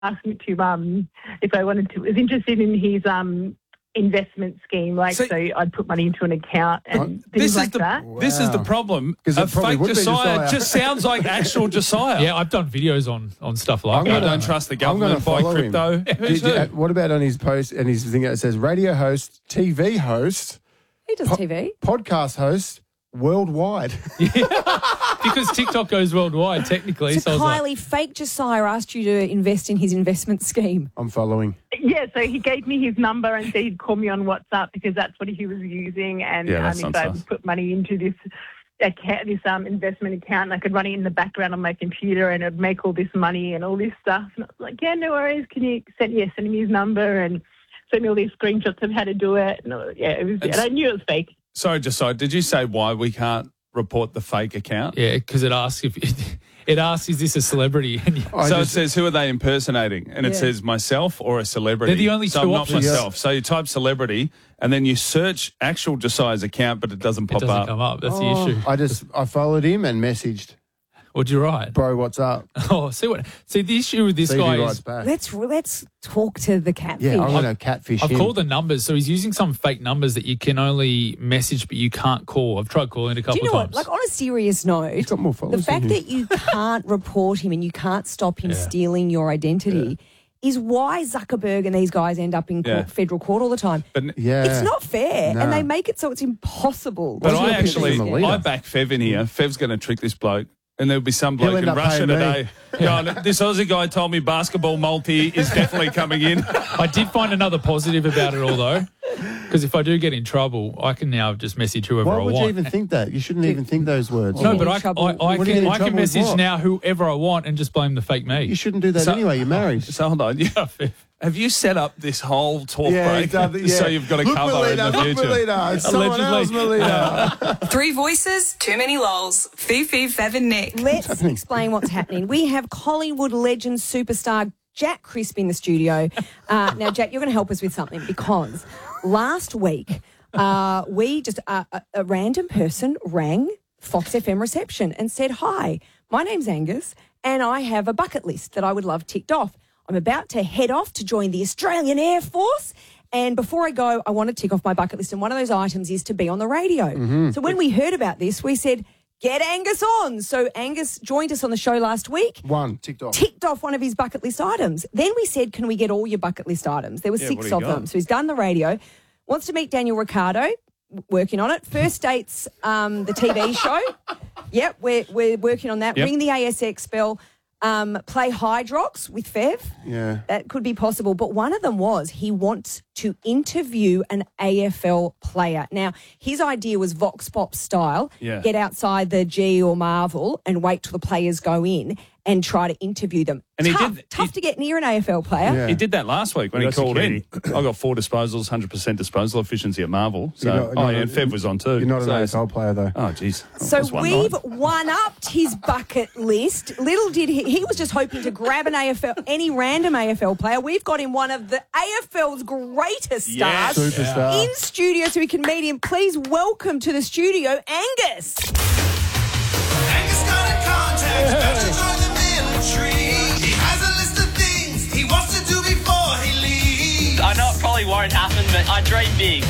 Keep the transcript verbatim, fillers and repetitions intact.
asked me to um if I wanted to was interested in his um investment scheme, like so, so I'd put money into an account and things this like is the, that. Wow. This is the problem. A fake Josiah, Josiah just sounds like actual Josiah. Yeah, I've done videos on, on stuff like I'm that. Gonna, I don't trust the government. Buy crypto. Did, did, what about on his post and his thing that says radio host, T V host? He does po- T V. Podcast host worldwide. Because TikTok goes worldwide, technically. So, so Kylie, like, fake Josiah asked you to invest in his investment scheme. I'm following. Yeah, so he gave me his number and said he'd call me on WhatsApp because that's what he was using. And yeah, um, if I would put money into this account, this um, investment account, and I could run it in the background on my computer and it'd make all this money and all this stuff. And I was like, yeah, no worries. Can you send, yeah, send me his number and send me all these screenshots of how to do it? And, yeah, it was, and I knew it was fake. Sorry, Josiah, did you say why we can't report the fake account? Yeah, because it asks if it, it asks, is this a celebrity? And so just, it says, who are they impersonating? And yeah. it says myself or a celebrity. They're the only so two I'm not options. myself. So you type celebrity and then you search actual Josiah's account, but it doesn't pop it doesn't up. come up. That's oh, the issue. I just I followed him and messaged. What'd you write? Bro, what's up? Oh, see what? See, the issue with this see guy is back. let's let's talk to the catfish. Yeah, I'm going to catfish I've him. called the numbers, so he's using some fake numbers that you can only message, but you can't call. I've tried calling it a couple Do you know of times. what? Like on a serious note, he's got more followers the fact than that you can't report him and you can't stop him Yeah. stealing your identity. Yeah. Is why Zuckerberg and these guys end up in court, Yeah. federal court all the time. But yeah. It's not fair, No. and they make it so it's impossible. But Wasn't I it a picture actually, of a leader? I back Fev in here. Fev's going to trick this bloke. And there'll be some He'll bloke end in up Russia paying me. today going, this Aussie guy told me basketball multi is definitely coming in. I did find another positive about it all, though, because if I do get in trouble, I can now just message whoever Why I would want. you even think that? You shouldn't even think those words. No, Get but in I, trouble. I, I What do you get can, in I can trouble with message what? now whoever I want and just blame the fake me. You shouldn't do that So- anyway. You're married. So hold on. Yeah. Have you set up this whole talk Yeah, break he's done it, yeah. so you've got a Look, cover Melina, in the look, future? Melina. It's someone Allegedly. else, Melina. Three voices, too many lols. Fifi, Fev and Nick. Let's explain what's happening. We have Collingwood legend superstar Jack Crisp in the studio. Uh, now, Jack, you're going to help us with something because last week uh, we just uh, a, a random person rang Fox F M reception and said, "Hi, my name's Angus, and I have a bucket list that I would love ticked off. I'm about to head off to join the Australian Air Force." And before I go, I want to tick off my bucket list. And one of those items is to be on the radio. Mm-hmm. So when we heard about this, we said, get Angus on. So Angus joined us on the show last week. One, ticked off. Ticked off one of his bucket list items. Then we said, can we get all your bucket list items? There were Yeah, six what do you of got? them. So he's done the radio. Wants to meet Daniel Ricciardo, working on it. First dates, um, the T V show. Yep, we're, we're working on that. Yep. Ring the A S X bell. Um, play Hydrox with Fev. Yeah. That could be possible. But one of them was he wants to interview an A F L player. Now, his idea was Vox Pop style. Yeah. Get outside the G or Marvel and wait till the players go in and try to interview them. And he tough, did- tough he- to get near an A F L player. Yeah. He did that last week when You he got called security. in. I got four disposals, one hundred percent disposal efficiency at Marvel. So, You're not- oh, not yeah, a- and Fev was on too. You're not an So- A F L player, though. Oh, jeez. So That was one we've night. one-upped his bucket list. Little did he, he was just hoping to grab an A F L, any random A F L player. We've got him one of the A F L's greatest Yes. stars Superstar. in studio so we can meet him. Please welcome to the studio, Angus. Angus got in contact, about to join the military. He has a list of things he wants to do before he leaves. I know it probably won't happen, but I dream big.